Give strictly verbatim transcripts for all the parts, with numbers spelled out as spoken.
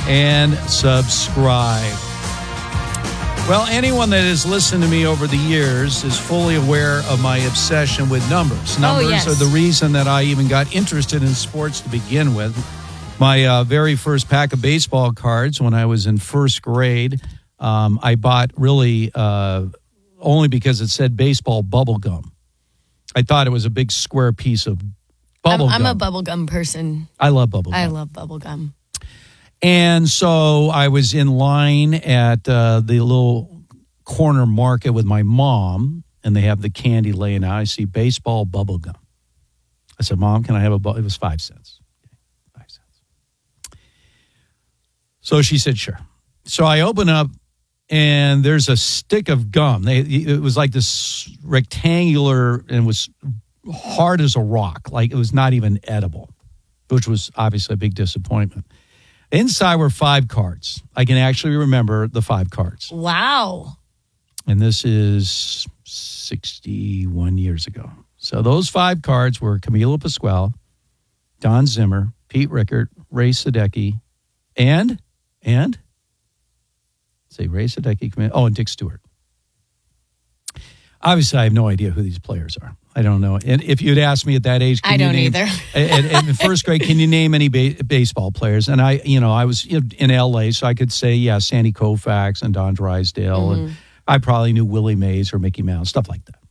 and subscribe. Well, anyone that has listened to me over the years is fully aware of my obsession with numbers. Numbers oh, yes. are the reason that I even got interested in sports to begin with. My uh, very first pack of baseball cards when I was in first grade, um, I bought really uh, only because it said baseball bubble gum. I thought it was a big square piece of bubble I'm, gum. I'm a bubble gum person. I love bubble gum. I love bubble gum. And so I was in line at uh, the little corner market with my mom, and they have the candy laying out. I see baseball bubble gum. I said, Mom, can I have a bubble? It was five cents. Five cents. So she said, sure. So I open up, and there's a stick of gum. They, it was like this rectangular, and it was hard as a rock. Like it was not even edible, which was obviously a big disappointment. Inside were five cards. I can actually remember the five cards. Wow. And this is sixty-one years ago. So those five cards were Camilo Pasquale, Don Zimmer, Pete Rickard, Ray Sadecki, and, and, say Ray Sadecki, oh, and Dick Stewart. Obviously, I have no idea who these players are. I don't know. And if you'd asked me at that age, can I don't you name, either. in first grade, can you name any ba- baseball players? And I, you know, I was in L A, so I could say, yeah, Sandy Koufax and Don Drysdale. Mm-hmm. And I probably knew Willie Mays or Mickey Mouse, stuff like that.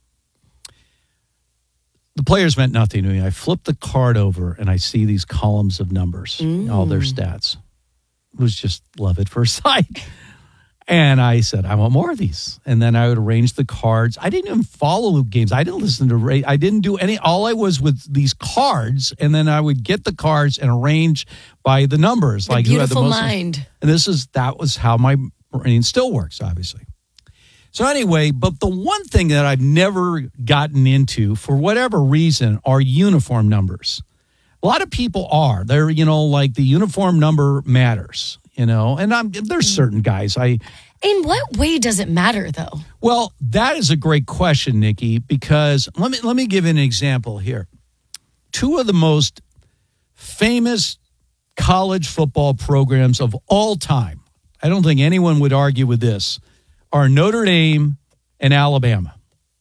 The players meant nothing to me. I flipped the card over, and I see these columns of numbers, mm. all their stats. It was just love at first sight. And I said, I want more of these. And then I would arrange the cards. I didn't even follow games. I didn't listen to Ray. I didn't do any. All I was with these cards. And then I would get the cards and arrange by the numbers. The like beautiful who had the most. Mind. And this is, that was how my brain still works, obviously. So anyway, but the one thing that I've never gotten into for whatever reason are uniform numbers. A lot of people are. They're, you know, like the uniform number matters. You know, and I'm, there's certain guys I. In what way does it matter, though? Well, that is a great question, Nikki, because let me let me give you an example here. Two of the most famous college football programs of all time, I don't think anyone would argue with this, are Notre Dame and Alabama.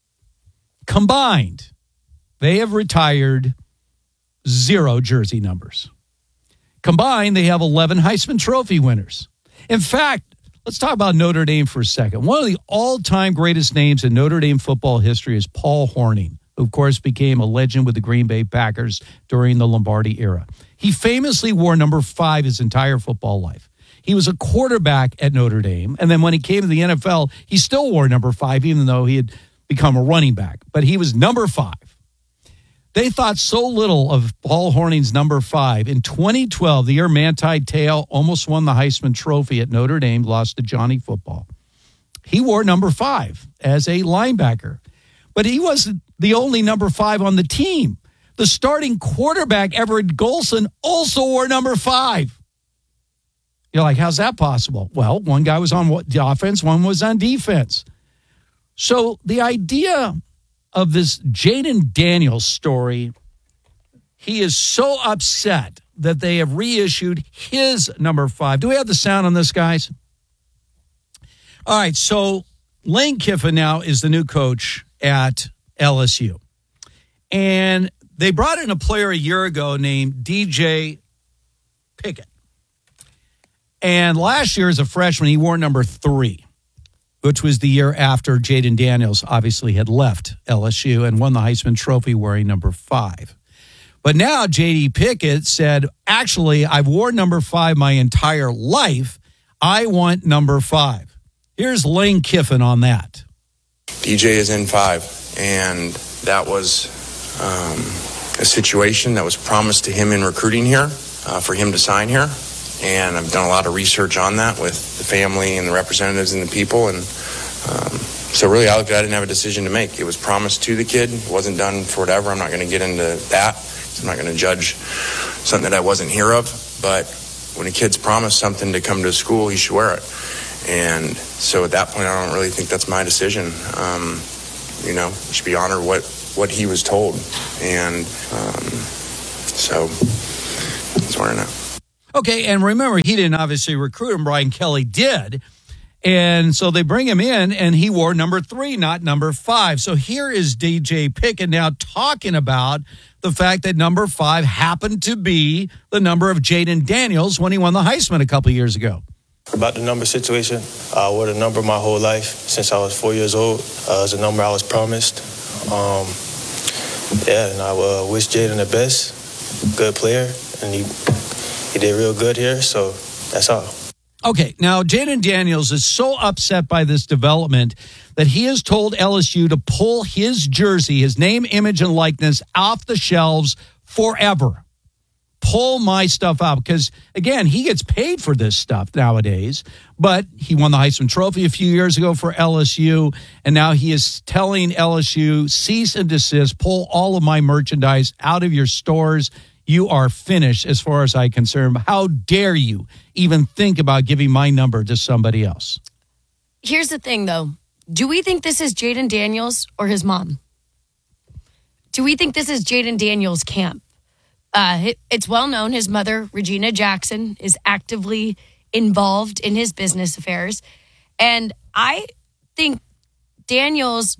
Combined, they have retired zero jersey numbers. Combined, they have eleven Heisman Trophy winners. In fact, let's talk about Notre Dame for a second. One of the all-time greatest names in Notre Dame football history is Paul Hornung, who, of course, became a legend with the Green Bay Packers during the Lombardi era. He famously wore number five his entire football life. He was a quarterback at Notre Dame, and then when he came to the N F L, he still wore number five, even though he had become a running back. But he was number five. They thought so little of Paul Hornung's number five. In twenty twelve, the year Manti Te'o almost won the Heisman Trophy at Notre Dame, lost to Johnny Football. He wore number five as a linebacker. But he wasn't the only number five on the team. The starting quarterback, Everett Golson, also wore number five. You're like, how's that possible? Well, one guy was on the offense, one was on defense. So the idea of this Jaden Daniels story, he is so upset that they have reissued his number five. Do we have the sound on this, guys? All right, so Lane Kiffin now is the new coach at L S U. And they brought in a player a year ago named D J Pickett. And last year as a freshman, he wore number three, which was the year after Jaden Daniels obviously had left L S U and won the Heisman Trophy wearing number five. But now J D Pickett said, actually, I've worn number five my entire life. I want number five. Here's Lane Kiffin on that. D J is in five, and that was um, a situation that was promised to him in recruiting here uh, for him to sign here. And I've done a lot of research on that with the family and the representatives and the people. And um, so really, I, I didn't have a decision to make. It was promised to the kid. It wasn't done for whatever. I'm not going to get into that. I'm not going to judge something that I wasn't here of. But when a kid's promised something to come to school, he should wear it. And so at that point, I don't really think that's my decision. Um, you know, he should be honored what, what he was told. And um, so that's where I'm at. Okay, and remember, he didn't obviously recruit him. Brian Kelly did. And so they bring him in, and he wore number three, not number five. So here is D J Pickett now talking about the fact that number five happened to be the number of Jaden Daniels when he won the Heisman a couple years ago. About the number situation, I wore the number my whole life since I was four years old. Uh, it was a number I was promised. Um, yeah, and I uh, wish Jaden the best. Good player, and he he did real good here, so that's all. Okay, now Jaden Daniels is so upset by this development that he has told L S U to pull his jersey, his name, image, and likeness off the shelves forever. Pull my stuff out because, again, he gets paid for this stuff nowadays, but he won the Heisman Trophy a few years ago for L S U, and now he is telling L S U, cease and desist, pull all of my merchandise out of your stores. You are finished as far as I'm concerned. How dare you even think about giving my number to somebody else? Here's the thing, though. Do we think this is Jaden Daniels or his mom? Do we think this is Jaden Daniels' camp? Uh, it, it's well known his mother, Regina Jackson, is actively involved in his business affairs. And I think Daniels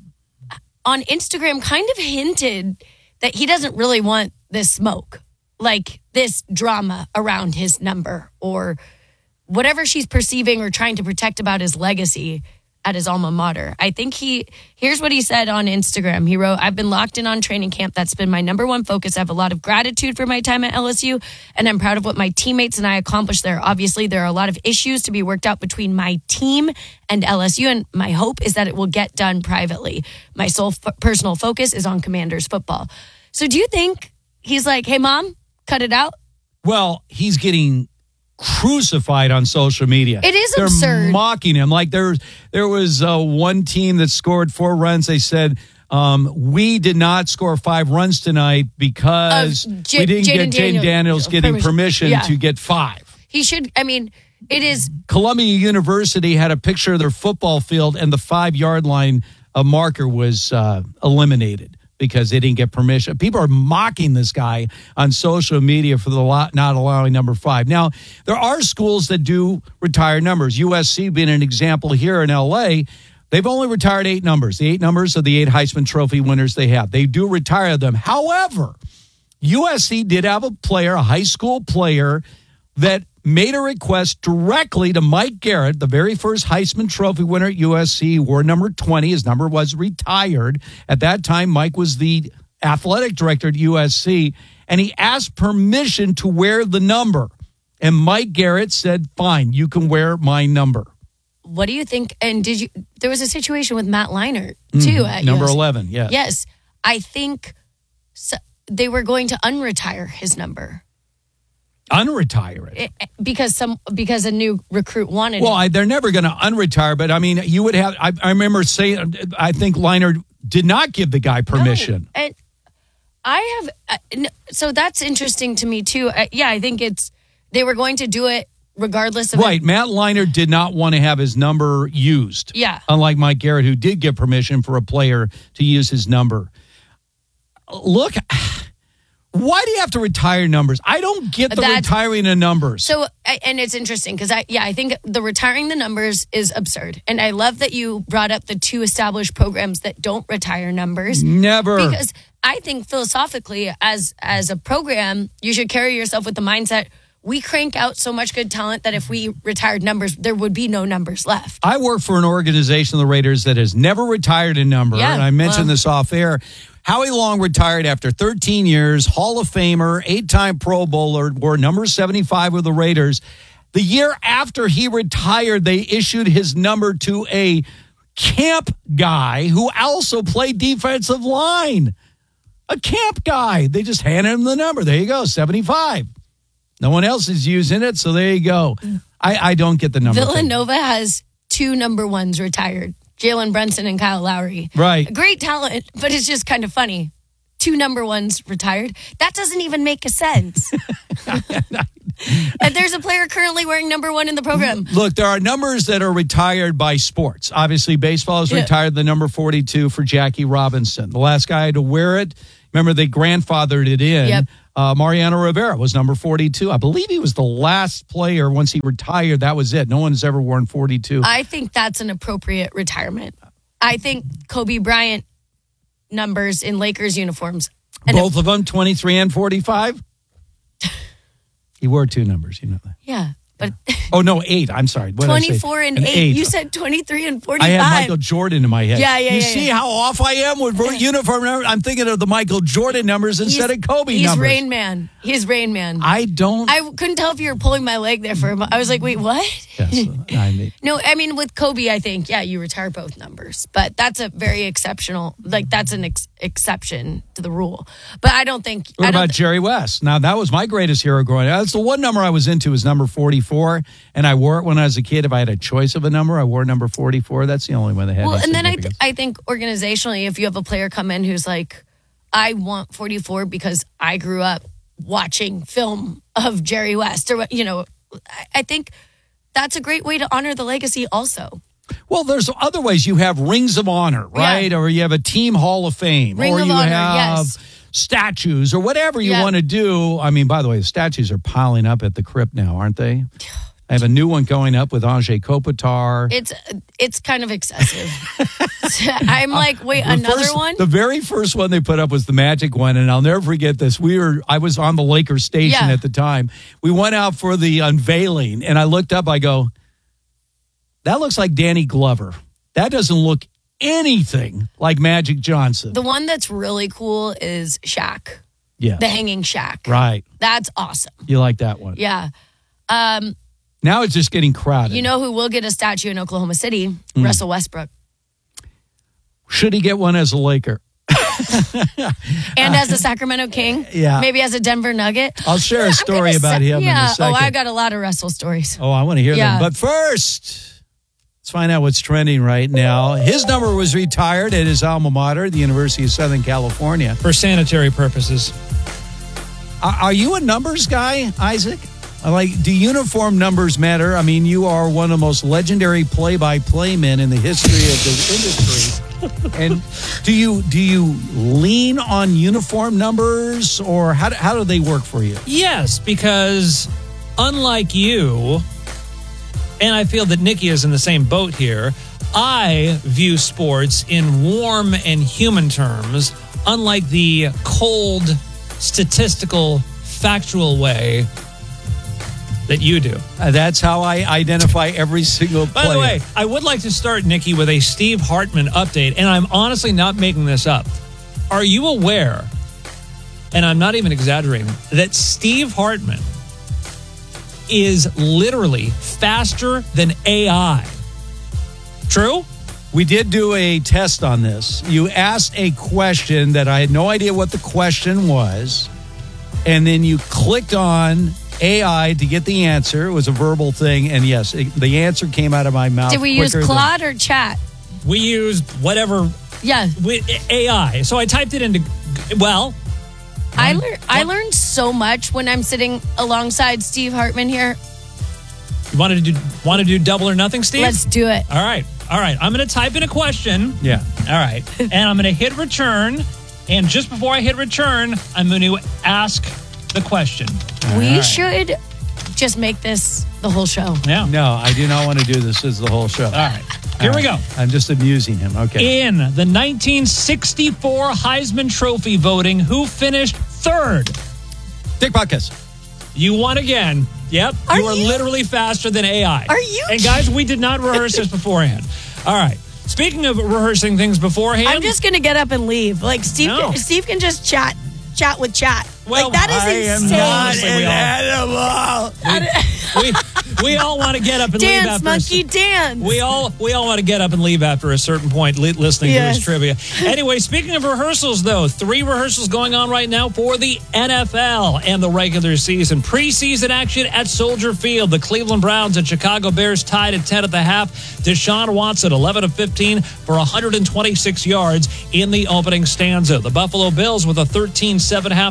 on Instagram kind of hinted that he doesn't really want this smoke, like this drama around his number or whatever she's perceiving or trying to protect about his legacy at his alma mater. I think he, here's what he said on Instagram. He wrote, I've been locked in on training camp. That's been my number one focus. I have a lot of gratitude for my time at L S U, and I'm proud of what my teammates and I accomplished there. Obviously, there are a lot of issues to be worked out between my team and L S U, and my hope is that it will get done privately. My sole f- personal focus is on Commanders football. So do you think he's like, hey, Mom, cut it out? Well, he's getting crucified on social media. It is They're absurd. mocking him. Like there, there was uh, one team that scored four runs. They said, um, we did not score five runs tonight because Of J- we didn't Jaden get Jaden Daniel- Daniels getting permission. permission Yeah. to get five. He should, I mean, it is, Columbia University had a picture of their football field, and the five-yard line uh, marker was uh, eliminated because they didn't get permission. People are mocking this guy on social media for the lot not allowing number five. Now, there are schools that do retire numbers. U S C being an example here in L A, they've only retired eight numbers. The eight numbers of the eight Heisman Trophy winners they have. They do retire them. However, U S C did have a player, a high school player, that made a request directly to Mike Garrett, the very first Heisman Trophy winner at U S C, wore number twenty. His number was retired. At that time, Mike was the athletic director at U S C, and he asked permission to wear the number. And Mike Garrett said, fine, you can wear my number. what do you think? And did you, there was a situation with Matt Leinart, too. Mm, at number U S C. eleven, yes. Yes. I think so, they were going to unretire his number. Unretire it. It, because some because a new recruit wanted Well, it. I, they're never going to unretire, but I mean, you would have. I, I remember saying, I think Leinart did not give the guy permission. No, and I have, uh, n- so that's interesting to me too. Uh, yeah, I think it's, they were going to do it regardless of. Right. Matt Leinart did not want to have his number used. Yeah. Unlike Mike Garrett, who did give permission for a player to use his number. Look, why do you have to retire numbers? I don't get the That's- retiring of numbers. So, I- and it's interesting because I, yeah, I think the retiring the numbers is absurd. And I love that you brought up the two established programs that don't retire numbers. Never. Because I think philosophically, as as a program, you should carry yourself with the mindset, we crank out so much good talent that if we retired numbers, there would be no numbers left. I work for an organization, the Raiders, that has never retired a number. Yeah, and I mentioned well- this off air. Howie Long retired after thirteen years, Hall of Famer, eight-time Pro Bowler, wore number seventy-five with the Raiders. The year after he retired, they issued his number to a camp guy who also played defensive line. A camp guy. They just handed him the number. There you go, seventy-five. No one else is using it, so there you go. I, I don't get the number. Villanova has two number ones retired, Jalen Brunson and Kyle Lowry. Right. Great talent, but it's just kind of funny. Two number ones retired. That doesn't even make a sense. And there's a player currently wearing number one in the program. Look, there are numbers that are retired by sports. Obviously, baseball has Yeah. retired the number forty-two for Jackie Robinson. The last guy to wear it, Remember, they grandfathered it in. Yep. Uh, Mariano Rivera was number forty-two. I believe he was the last player once he retired. That was it. No one's ever worn forty-two. I think that's an appropriate retirement. I think Kobe Bryant numbers in Lakers uniforms. And Both of them, twenty-three and forty-five? He wore two numbers, you know that. Yeah, but Oh, no, eight. I'm sorry. What did I say? twenty-four and An eight. You said twenty-three and I forty-five. had Michael Jordan in my head. Yeah, yeah, You yeah, see yeah. how off I am with uniform numbers? I'm thinking of the Michael Jordan numbers instead He's- of Kobe he's numbers. Rain Man. He's Rain Man. I don't. I couldn't tell if you were pulling my leg there for a moment. I was like, wait, what? Yes, I mean, No, I mean, with Kobe, I think, yeah, you retire both numbers. But that's a very exceptional, like, that's an ex- exception to the rule. But I don't think. What I don't about th- Jerry West? Now, that was my greatest hero growing up. That's the one number I was into was number forty-four, and I wore it when I was a kid. If I had a choice of a number, I wore number forty-four. That's the only one that had Well, any and then I, th- significance. I think organizationally, if you have a player come in who's like, I want forty-four because I grew up watching film of Jerry West, or, what you know, I, I think that's a great way to honor the legacy also. Well, there's other ways. You have rings of honor, right? Yeah. Or you have a team hall of fame. Ring or of you honor, have yes. statues or whatever you Yeah. want to do. I mean, by the way, the statues are piling up at the crypt now, aren't they? I have a new one going up with Andrzej Kopitar. It's it's kind of excessive. I'm like, wait, The another first- one? The very first one they put up was the Magic one, and I'll never forget this. We were, I was on the Lakers station Yeah. at the time. We went out for the unveiling, and I looked up. I go, "That looks like Danny Glover. That doesn't look anything like Magic Johnson." The one that's really cool is Shaq, yeah, the hanging Shaq. right. That's awesome. You like that one? Yeah. Um, Now it's just getting crowded. you know who will get a statue in Oklahoma City? Hmm. Russell Westbrook. Should he get one as a Laker? And as a Sacramento King. Yeah. Maybe as a Denver Nugget. I'll share a I'm story gonna about say- him yeah. in a second. Oh, I got a lot of Russell stories. Oh, I want to hear Yeah. them. But first, let's find out what's trending right now. His number was retired at his alma mater, the University of Southern California. For sanitary purposes. Are, are you a numbers guy, Isaac? Like, do uniform numbers matter? I mean, you are one of the most legendary play-by-play men in the history of the industry. And do you do you lean on uniform numbers, or how do, how do they work for you? Yes, because unlike you, and I feel that Nikki is in the same boat here, I view sports in warm and human terms, unlike the cold, statistical, factual way that you do. Uh, that's how I identify every single player. By the way, I would like to start, Nikki, with a Steve Hartman update, and I'm honestly not making this up. Are you aware, and I'm not even exaggerating, that Steve Hartman is literally faster than A I? True? we did do a test on this. You asked a question that I had no idea what the question was, and then you clicked on A I to get the answer. It was a verbal thing, and yes, it, the answer came out of my mouth. Did we use quicker Claude or chat? We used whatever Yeah. with A I. So I typed it into, well, I learned I learned so much when I'm sitting alongside Steve Hartman here. you want to do want to do double or nothing, Steve? Let's do it. All right. All right. I'm going to type in a question. Yeah. All right. And I'm going to hit return. And just before I hit return, I'm going to ask the question. We All right. should just make this the whole show. Yeah. No, I do not want to do this as the whole show. All right. Here we go. I'm just amusing him. Okay. In the nineteen sixty-four Heisman Trophy voting, who finished third? Dick Butkus. You won again. Yep. Are you are you- literally faster than A I. Are you And guys, we did not rehearse this beforehand. All right. Speaking of rehearsing things beforehand. I'm just gonna get up and leave. Like Steve, No. can, Steve can just chat, chat with chat. Well, like that is I am insane. not Honestly, an we all- animal. we, we all want to get up and leave Dance, after monkey, a, dance. we all we all want to get up and leave after a certain point li- listening Yes. to his trivia. Anyway, speaking of rehearsals though, three rehearsals going on right now for the N F L and the regular season. Preseason action at Soldier Field. The Cleveland Browns and Chicago Bears tied at ten at the half. Deshaun Watson eleven of fifteen for one hundred twenty-six yards in the opening stanza. The Buffalo Bills with a thirteen seven halftime lead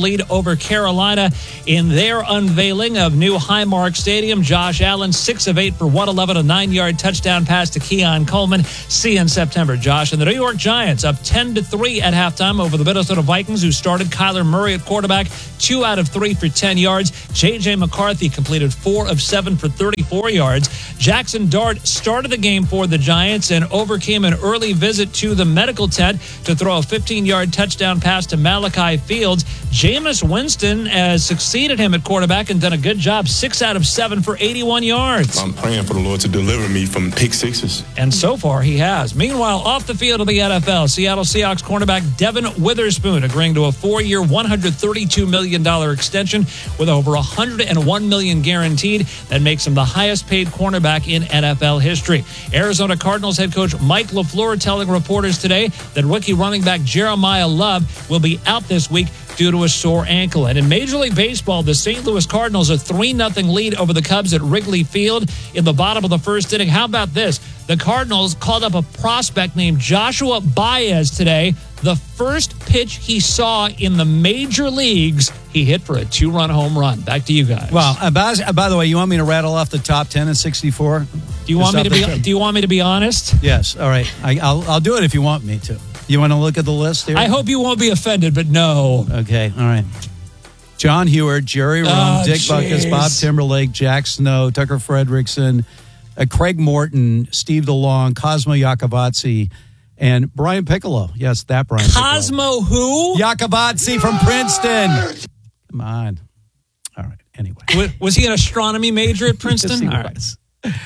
lead over Carolina in their unveiling of new Highmark Stadium. Josh Allen, six of eight for one eleven, a nine-yard touchdown pass to Keon Coleman. See you in September, Josh. And the New York Giants up ten to three at halftime over the Minnesota Vikings, who started Kyler Murray at quarterback, two out of three for ten yards. J J. McCarthy completed four of seven for thirty-four yards. Jackson Dart started the game for the Giants and overcame an early visit to the medical tent to throw a fifteen-yard touchdown pass to Malachi Fields. Jameis Winston has succeeded him at quarterback and done a good job, six out of seven for eighty-one yards. I'm praying for the Lord to deliver me from pick sixes. And so far, he has. Meanwhile, off the field of the N F L, Seattle Seahawks cornerback Devin Witherspoon agreeing to a four-year, one hundred thirty-two million dollars extension with over one hundred one million dollars guaranteed. That makes him the highest-paid cornerback in N F L history. Arizona Cardinals head coach Mike LaFleur telling reporters today that rookie running back Jeremiah Love will be out this week due to a sore ankle. And in Major League Baseball, the Saint Louis Cardinals a three nothing lead over the Cubs at Wrigley Field in the bottom of the first inning. How about this? The Cardinals called up a prospect named Joshua Baez today. The first pitch he saw in the major leagues, he hit for a two-run home run. Back to you guys. Well, uh, by, uh, by the way, you want me to rattle off the top ten in sixty-four? Do you want me to be? Do you want me to be honest? Yes. All right. I, I'll I'll do it if you want me to. You want to look at the list here? I hope you won't be offended, but no. Okay. All right. John Heward, Jerry Rome, Oh, Dick geez. Buckus, Bob Timberlake, Jack Snow, Tucker Fredrickson, uh, Craig Morton, Steve DeLong, Cosmo Iacobazzi, and Brian Piccolo. Yes, that Brian Cosmo who? Piccolo. Iacobazzi from Princeton. Come on. All right. Anyway. Was, was he an astronomy major at Princeton? Yes, he All right. was.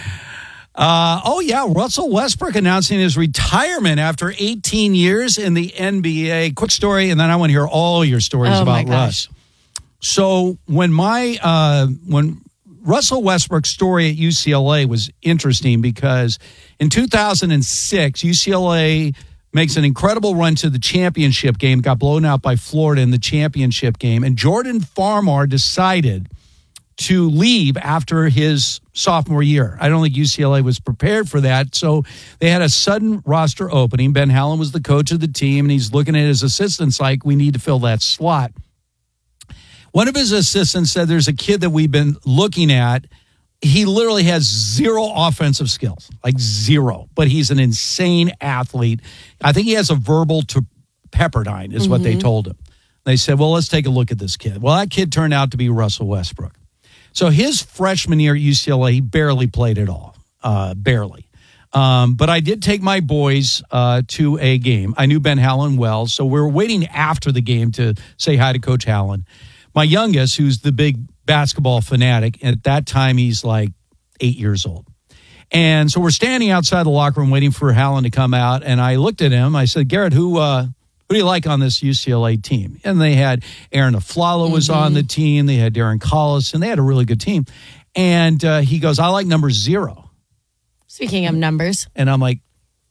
Uh, oh, yeah. Russell Westbrook announcing his retirement after eighteen years in the N B A. Quick story, and then I want to hear all your stories Oh, my about gosh. Russ. So when my uh, when Russell Westbrook's story at U C L A was interesting because in two thousand six, U C L A makes an incredible run to the championship game, got blown out by Florida in the championship game, and Jordan Farmar decided to leave after his sophomore year. I don't think U C L A was prepared for that, so they had a sudden roster opening. Ben Hallen was the coach of the team, and he's looking at his assistants like, we need to fill that slot. One of his assistants said, there's a kid that we've been looking at. He literally has zero offensive skills, like zero, but he's an insane athlete. I think he has a verbal to Pepperdine is mm-hmm. what they told him. They said, well, let's take a look at this kid. Well, that kid turned out to be Russell Westbrook. So his freshman year at U C L A, he barely played at all, uh, barely. Um, but I did take my boys uh, to a game. I knew Ben Hallen well, so we were waiting after the game to say hi to Coach Hallen. My youngest, who's the big basketball fanatic, at that time he's like eight years old. And so we're standing outside the locker room waiting for Hallen to come out, and I looked at him. I said, Garrett, who uh, who do you like on this U C L A team? And they had Aaron Aflalo was mm-hmm. on the team. They had Darren Collis, and they had a really good team. And uh, he goes, I like number zero. Speaking of numbers. And I'm like,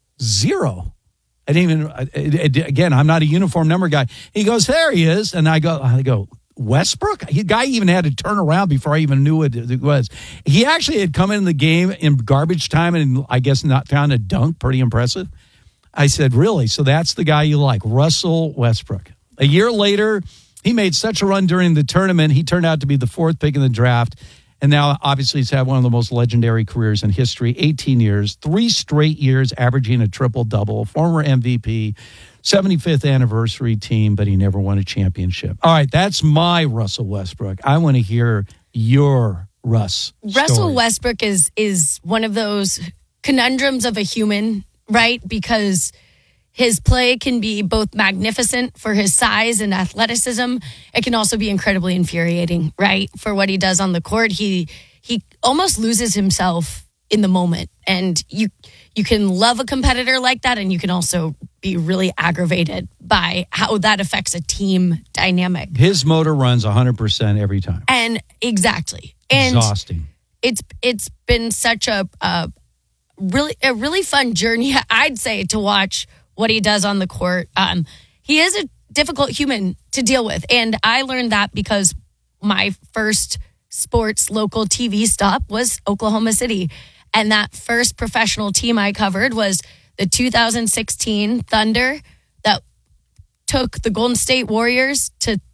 zero? I didn't even, I, again, I'm not a uniform number guy. He goes, there he is. And I go, I go, Westbrook? The guy even had to turn around before I even knew what it was. He actually had come in the game in garbage time and I guess not found a dunk. Pretty impressive. I said, really? So that's the guy you like, Russell Westbrook. A year later, he made such a run during the tournament. He turned out to be the fourth pick in the draft. And now, obviously, he's had one of the most legendary careers in history, eighteen years, three straight years averaging a triple-double, former M V P, seventy-fifth anniversary team, but he never won a championship. All right, that's my Russell Westbrook. I want to hear your Russ Russell story. Westbrook is is one of those conundrums of a human, right? Because his play can be both magnificent for his size and athleticism. It can also be incredibly infuriating, right? For what he does on the court. He he almost loses himself in the moment. And you you can love a competitor like that, and you can also be really aggravated by how that affects a team dynamic. His motor runs one hundred percent every time. And exactly. And exhausting. It's it's been such a, a really a really fun journey, I'd say, to watch what he does on the court. Um, he is a difficult human to deal with. And I learned that because my first sports local T V stop was Oklahoma City. And that first professional team I covered was the two thousand sixteen Thunder that took the Golden State Warriors to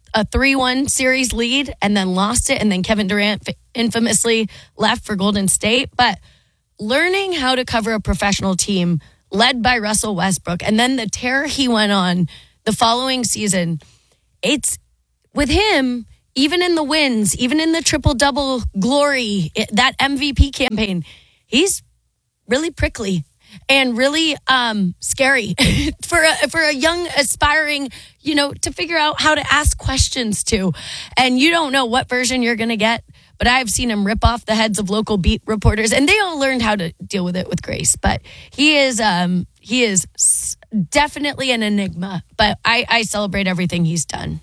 a three one series lead and then lost it. And then Kevin Durant infamously left for Golden State. But learning how to cover a professional team led by Russell Westbrook, and then the tear he went on the following season, it's with him, even in the wins, even in the triple-double glory, that M V P campaign, he's really prickly and really um, scary for a, for a young, aspiring, you know, to figure out how to ask questions to. And you don't know what version you're going to get, but I've seen him rip off the heads of local beat reporters, and they all learned how to deal with it with grace. But he is um, he is definitely an enigma, but I, I celebrate everything he's done.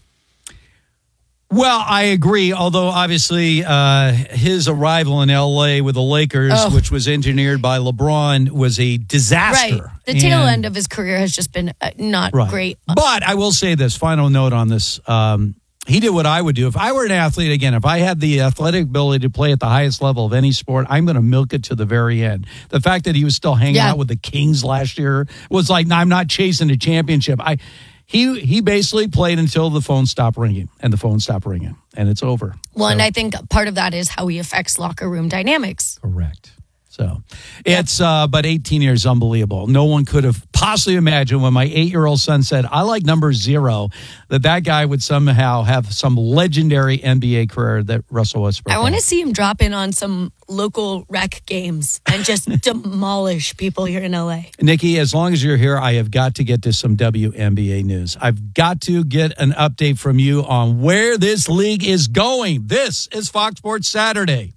Well, I agree, although obviously uh, his arrival in L A with the Lakers, oh. which was engineered by LeBron, was a disaster. Right. The tail and, end of his career has just been uh, not right. great. But I will say this, final note on this. Um, he did what I would do. If I were an athlete, again, if I had the athletic ability to play at the highest level of any sport, I'm going to milk it to the very end. The fact that he was still hanging yeah. out with the Kings last year was like, no, I'm not chasing a championship. I... He he basically played until the phone stopped ringing, and the phone stopped ringing, and it's over. Well, so, and I think part of that is how he affects locker room dynamics. Correct. So it's, uh, but eighteen years, unbelievable. No one could have possibly imagined when my eight-year-old son said, I like number zero, that that guy would somehow have some legendary N B A career that Russell Westbrook I want to see him drop in on some local rec games and just demolish people here in L A. Nikki, as long as you're here, I have got to get to some W N B A news. I've got to get an update from you on where this league is going. This is Fox Sports Saturday.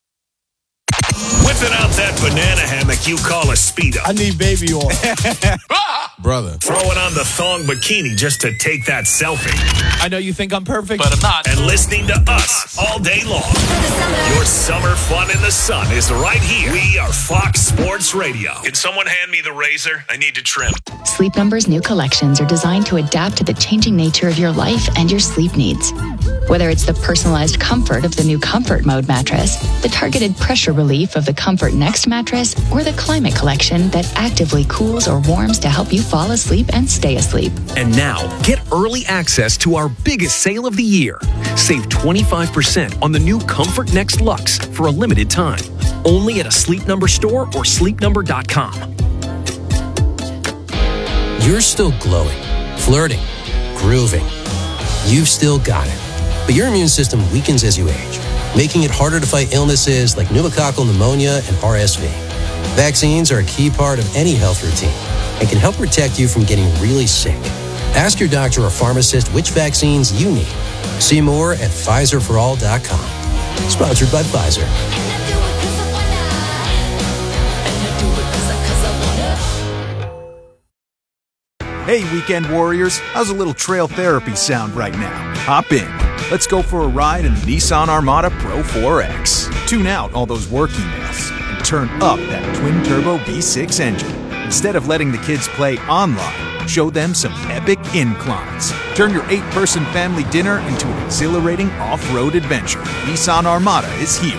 Whipping out that banana hammock you call a Speedo. I need baby oil. Brother. Throwing on the thong bikini just to take that selfie. I know you think I'm perfect, but I'm not. And listening to us all day long. Your summer fun in the sun is right here. We are Fox Sports Radio. Can someone hand me the razor? I need to trim. Sleep Number's new collections are designed to adapt to the changing nature of your life and your sleep needs. Whether it's the personalized comfort of the new Comfort Mode mattress, the targeted pressure relief of the Comfort Next mattress, or the Climate Collection that actively cools or warms to help you fall asleep and stay asleep. And now, get early access to our biggest sale of the year. Save twenty-five percent on the new Comfort Next Luxe for a limited time. Only at a Sleep Number store or sleep number dot com. You're still glowing, flirting, grooving. You've still got it. But your immune system weakens as you age, making it harder to fight illnesses like pneumococcal pneumonia and R S V. Vaccines are a key part of any health routine and can help protect you from getting really sick. Ask your doctor or pharmacist which vaccines you need. See more at Pfizer for all dot com. Sponsored by Pfizer. Hey, weekend warriors, how's a little trail therapy sound right now? Hop in. Let's go for a ride in the Nissan Armada Pro four X. Tune out all those work emails and turn up that twin-turbo V six engine. Instead of letting the kids play online, show them some epic inclines. Turn your eight-person family dinner into an exhilarating off-road adventure. Nissan Armada is here.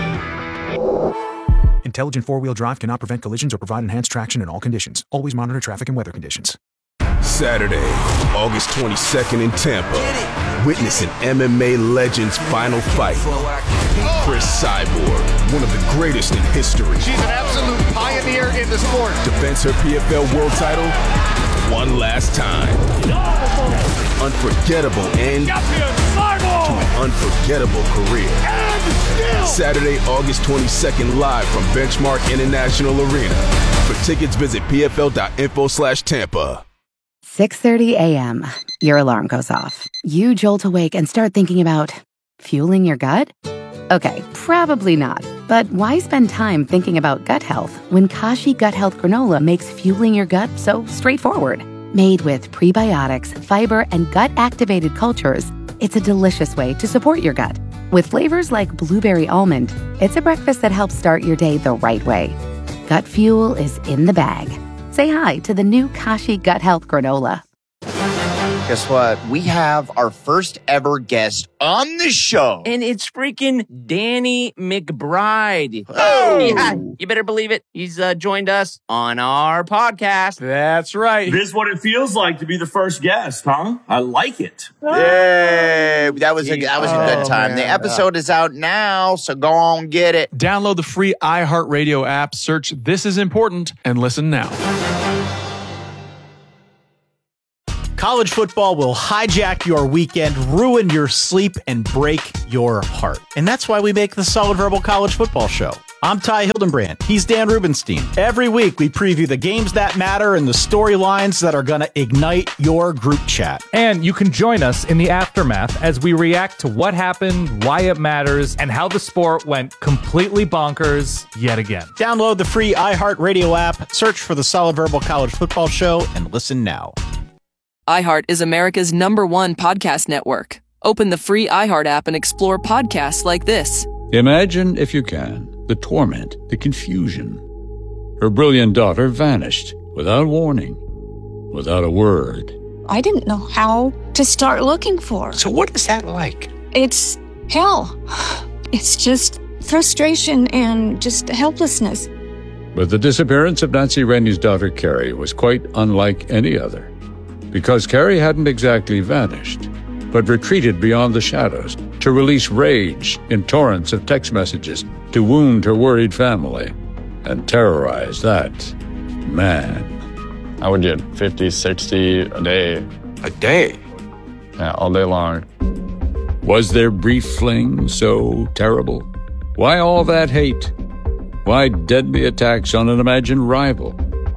Intelligent four-wheel drive cannot prevent collisions or provide enhanced traction in all conditions. Always monitor traffic and weather conditions. Saturday, August twenty-second in Tampa. Witness an M M A legend's final fight. Chris Cyborg, one of the greatest in history. She's an absolute pioneer in the sport. Defends her P F L world title one last time. Unforgettable end to an unforgettable career. Saturday, August twenty-second, live from Benchmark International Arena. For tickets, visit P F L dot info slash Tampa. six thirty a.m. Your alarm goes off. You jolt awake and start thinking about fueling your gut? Okay, probably not. But why spend time thinking about gut health when Kashi Gut Health Granola makes fueling your gut so straightforward? Made with prebiotics, fiber, and gut-activated cultures, it's a delicious way to support your gut. With flavors like blueberry almond, it's a breakfast that helps start your day the right way. Gut fuel is in the bag. Say hi to the new Kashi Gut Health Granola. Guess what? We have our first ever guest on the show. And it's freaking Danny McBride. Oh! Yeah, you better believe it. He's uh, joined us on our podcast. That's right. This is what it feels like to be the first guest, huh? I like it. Yay! That was a, that was a good Oh, time. man. The episode is out now, so go on get it. Download the free iHeartRadio app, search This Is Important, and listen now. College football will hijack your weekend, ruin your sleep, and break your heart. And that's why we make the Solid Verbal College Football Show. I'm Ty Hildenbrand. He's Dan Rubenstein. Every week, we preview the games that matter and the storylines that are going to ignite your group chat. And you can join us in the aftermath as we react to what happened, why it matters, and how the sport went completely bonkers yet again. Download the free iHeartRadio app, search for the Solid Verbal College Football Show, and listen now. iHeart is America's number one podcast network. Open the free iHeart app and explore podcasts like this. Imagine, if you can, the torment, the confusion. Her brilliant daughter vanished without warning, without a word. I didn't know how to start looking for her. So what is that like? It's hell. It's just frustration and just helplessness. But the disappearance of Nancy Rennie's daughter, Carrie, was quite unlike any other. Because Carrie hadn't exactly vanished, but retreated beyond the shadows to release rage in torrents of text messages to wound her worried family and terrorize that man. I would get fifty, sixty a day. A day? Yeah, all day long. Was their brief fling so terrible? Why all that hate? Why deadly attacks on an imagined rival?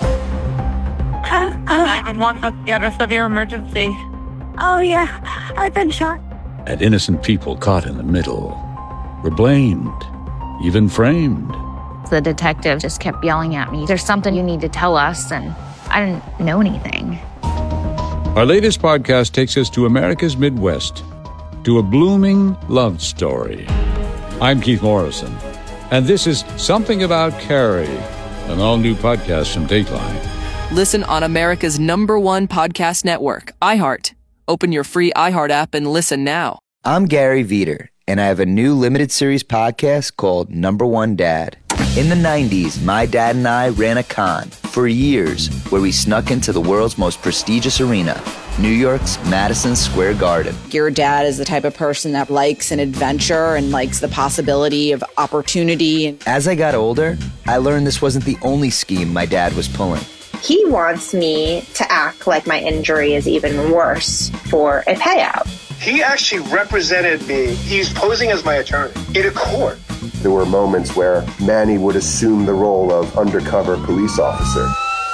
nine one one, what's the address of your emergency? Oh, yeah, I've been shot. And innocent people caught in the middle were blamed, even framed. The detective just kept yelling at me, "There's something you need to tell us," and I didn't know anything. Our latest podcast takes us to America's Midwest, to a blooming love story. I'm Keith Morrison, and this is Something About Carrie, an all-new podcast from Dateline. Listen on America's number one podcast network, iHeart. Open your free iHeart app and listen now. I'm Gary Veter, and I have a new limited series podcast called Number One Dad. In the nineties, my dad and I ran a con for years where we snuck into the world's most prestigious arena, New York's Madison Square Garden. Your dad is the type of person that likes an adventure and likes the possibility of opportunity. As I got older, I learned this wasn't the only scheme my dad was pulling. He wants me to act like my injury is even worse for a payout. He actually represented me. He's posing as my attorney in a court. There were moments where Manny would assume the role of undercover police officer.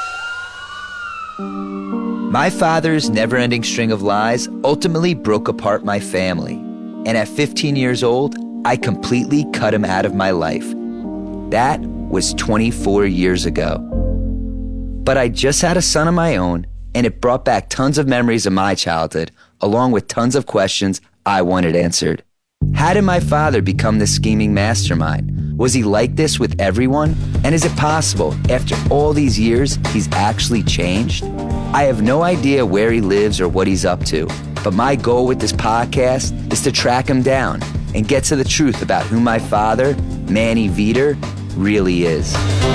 My father's never-ending string of lies ultimately broke apart my family. And at fifteen years old, I completely cut him out of my life. That was twenty-four years ago. But I just had a son of my own, and it brought back tons of memories of my childhood, along with tons of questions I wanted answered. How did my father become this scheming mastermind? Was he like this with everyone? And is it possible, after all these years, he's actually changed? I have no idea where he lives or what he's up to, but my goal with this podcast is to track him down and get to the truth about who my father, Manny Veter, really is.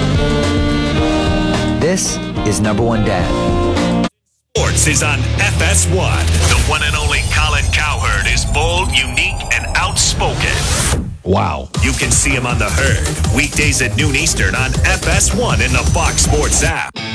This is Number One Dad. Sports is on F S one. The one and only Colin Cowherd is bold, unique, and outspoken. Wow. You can see him on The Herd, weekdays at noon Eastern on F S one in the Fox Sports app.